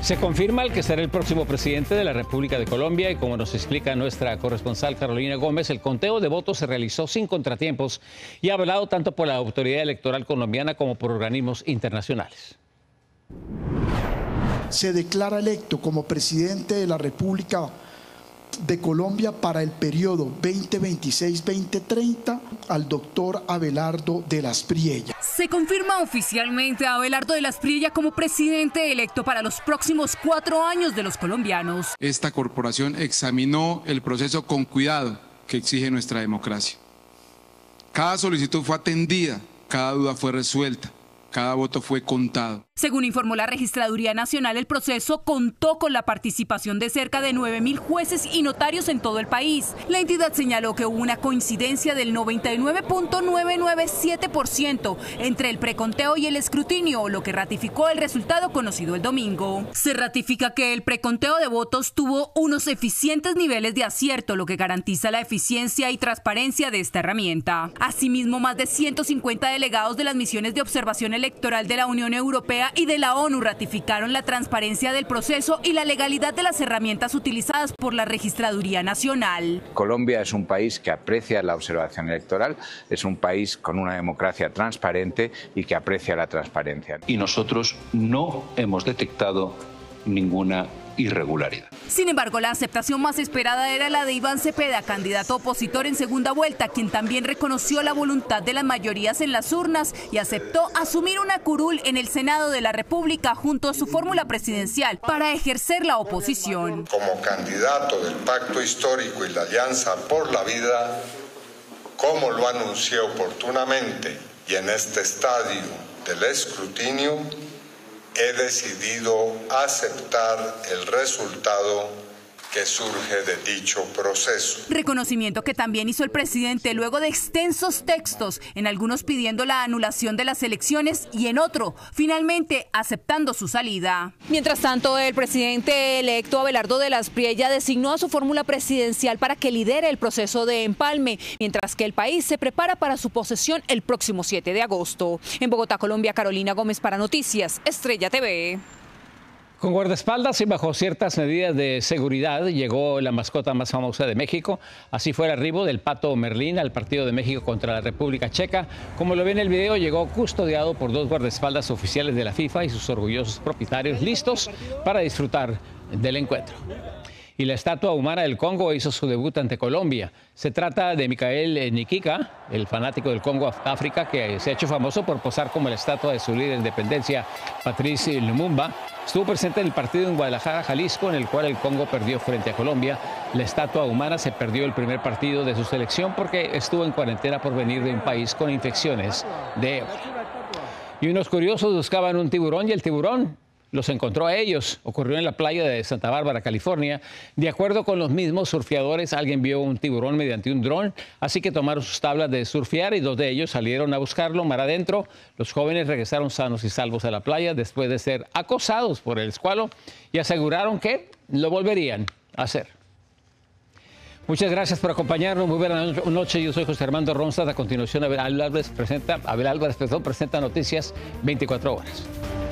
Se confirma el que será el próximo presidente de la República de Colombia y como nos explica nuestra corresponsal Carolina Gómez, el conteo de votos se realizó sin contratiempos y avalado tanto por la autoridad electoral colombiana como por organismos internacionales. Se declara electo como presidente de la República de Colombia para el periodo 2026-2030 al doctor Abelardo de las Priella. Se confirma oficialmente a Abelardo de las Priella como presidente electo para los próximos 4 años de los colombianos. Esta corporación examinó el proceso con cuidado que exige nuestra democracia. Cada solicitud fue atendida, cada duda fue resuelta, cada voto fue contado. Según informó la Registraduría Nacional, el proceso contó con la participación de cerca de 9.000 jueces y notarios en todo el país. La entidad señaló que hubo una coincidencia del 99.997% entre el preconteo y el escrutinio, lo que ratificó el resultado conocido el domingo. Se ratifica que el preconteo de votos tuvo unos eficientes niveles de acierto, lo que garantiza la eficiencia y transparencia de esta herramienta. Asimismo, más de 150 delegados de las misiones de observación electoral de la Unión Europea y de la ONU ratificaron la transparencia del proceso y la legalidad de las herramientas utilizadas por la Registraduría Nacional. Colombia es un país que aprecia la observación electoral, es un país con una democracia transparente y que aprecia la transparencia. Y nosotros no hemos detectado ninguna irregularidad. Sin embargo, la aceptación más esperada era la de Iván Cepeda, candidato opositor en segunda vuelta, quien también reconoció la voluntad de las mayorías en las urnas y aceptó asumir una curul en el Senado de la República junto a su fórmula presidencial para ejercer la oposición. Como candidato del Pacto Histórico y la Alianza por la Vida, como lo anuncié oportunamente y en este estadio del escrutinio, he decidido aceptar el resultado que surge de dicho proceso. Reconocimiento que también hizo el presidente luego de extensos textos, en algunos pidiendo la anulación de las elecciones y en otro, finalmente aceptando su salida. Mientras tanto, el presidente electo Abelardo de las Priella designó a su fórmula presidencial para que lidere el proceso de empalme, mientras que el país se prepara para su posesión el próximo 7 de agosto. En Bogotá, Colombia, Carolina Gómez para Noticias Estrella TV. Con guardaespaldas y bajo ciertas medidas de seguridad llegó la mascota más famosa de México. Así fue el arribo del Pato Merlín al partido de México contra la República Checa. Como lo ve en el video, llegó custodiado por 2 guardaespaldas oficiales de la FIFA y sus orgullosos propietarios listos para disfrutar del encuentro. Y la estatua humana del Congo hizo su debut ante Colombia. Se trata de Michael Nikika, el fanático del Congo África, que se ha hecho famoso por posar como la estatua de su líder de independencia, Patrice Lumumba. Estuvo presente en el partido en Guadalajara, Jalisco, en el cual el Congo perdió frente a Colombia. La estatua humana se perdió el primer partido de su selección porque estuvo en cuarentena por venir de un país con infecciones de ébola. Y unos curiosos buscaban un tiburón y el tiburón los encontró a ellos. Ocurrió en la playa de Santa Bárbara, California. De acuerdo con los mismos surfeadores, alguien vio un tiburón mediante un dron, así que tomaron sus tablas de surfear y 2 de ellos salieron a buscarlo mar adentro. Los jóvenes regresaron sanos y salvos a la playa después de ser acosados por el escualo y aseguraron que lo volverían a hacer. Muchas gracias por acompañarnos. Muy buena noche. Yo soy José Armando Ronstadt. A continuación, Abel Álvarez presenta Noticias 24 horas.